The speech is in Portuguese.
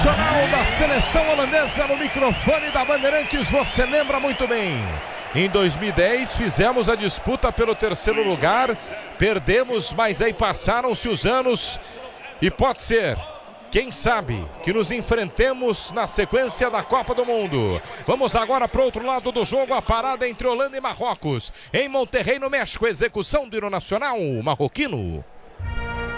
Nacional da seleção holandesa no microfone da Bandeirantes, você lembra muito bem. Em 2010 fizemos a disputa pelo terceiro lugar, perdemos, mas aí passaram-se os anos e pode ser, quem sabe, que nos enfrentemos na sequência da Copa do Mundo. Vamos agora para o outro lado do jogo, a parada entre Holanda e Marrocos. Em Monterrey, no México, execução do hino nacional marroquino.